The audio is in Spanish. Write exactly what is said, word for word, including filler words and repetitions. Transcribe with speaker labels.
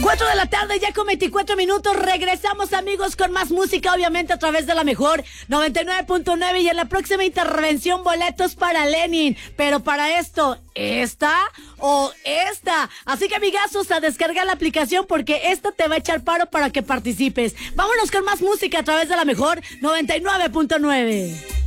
Speaker 1: cuatro de la tarde, ya con veinticuatro minutos. Regresamos, amigos, con más música, obviamente a través de la mejor noventa y nueve punto nueve. Y en la próxima intervención, boletos para Lenin. Pero para esto, ¿esta o esta? Así que, amigazos, a descargar la aplicación porque esta te va a echar paro para que participes. Vámonos con más música a través de la mejor noventa y nueve punto nueve.